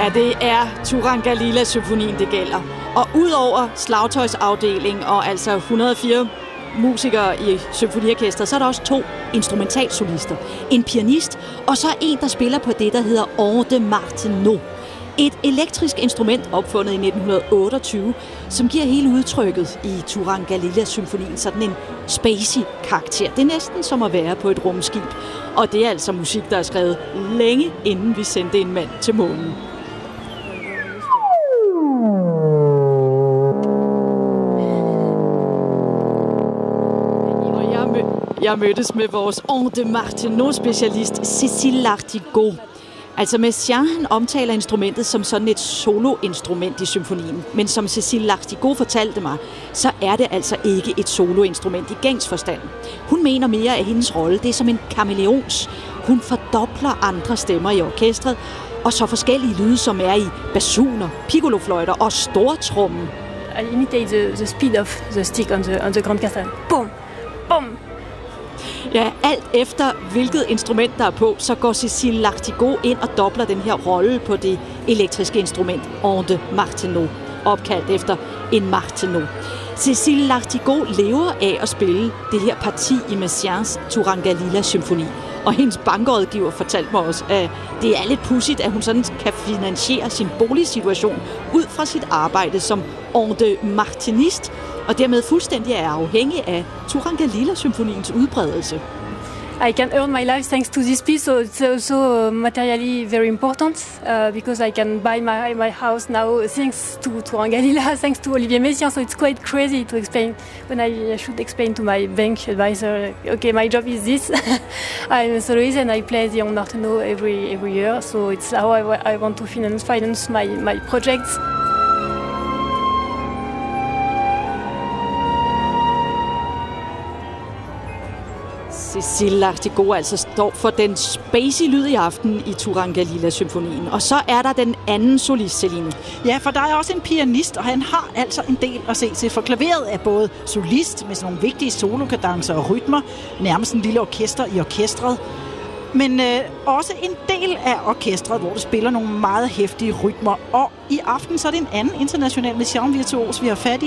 Ja, det er Turangalila-symfonien, det gælder. Og udover slagtøjsafdeling og altså 104 musikere i symfoniorkestret, så er der også 2 instrumentalsolister. En pianist, og så en, der spiller på det, der hedder Orgue de Martenot. Et elektrisk instrument opfundet i 1928, som giver hele udtrykket i Turangalila-symfonien sådan en spacey karakter. Det er næsten som at være på et rumskib. Og det er altså musik, der er skrevet længe inden vi sendte en mand til månen. Jeg mødtes med vores Orgue de Martenot-specialist Cécile Lartigot. Altså Messiaen omtaler instrumentet som sådan et soloinstrument i symfonien. Men som Cécile Lartigot fortalte mig, så er det altså ikke et soloinstrument i gængs forstand. Hun mener mere, at hendes rolle det er som en kameleons. Hun fordobler andre stemmer i orkestret, og så forskellige lyde, som er i basuner, piccolofløjter og stortrummen. I imitate the speed of the stick on the grand castagne. Bum, bum. Ja, alt efter hvilket instrument der er på, så går Cécile Lartigot ind og dobler den her rolle på det elektriske instrument, Orgue de Martenot, opkaldt efter en Martenot. Cécile Lartigot lever af at spille det her parti i Messiaens Turangalila-symfoni. Og hendes bankrådgiver fortalte mig også, at det er lidt pudsigt, at hun sådan kan finansiere sin boligsituation ud fra sit arbejde som Orgue de Martenist, og dermed fuldstændig er afhængig af Turangalila-symfoniens udbredelse. I can earn my life thanks to this piece, so it's also materially very important because I can buy my house now thanks to Turangalila, thanks to Olivier Messiaen. So it's quite crazy to explain when I should explain to my bank advisor, okay, my job is this. I'm a soloist and I play the Orgue Martenot every year, so it's how I want to finance my projects. Cécile Lartigot altså står for den spacey lyd i aften i Turangalila-symfonien. Og så er der den anden solist, Celine. Ja, for der er også en pianist, og han har altså en del at se til. For klaveret er både solist med sådan nogle vigtige solokadencer og rytmer, nærmest en lille orkester i orkestret, men også en del af orkestret, hvor det spiller nogle meget heftige rytmer. Og i aften så er det en anden international Messiaen-virtuos, vi har fat i.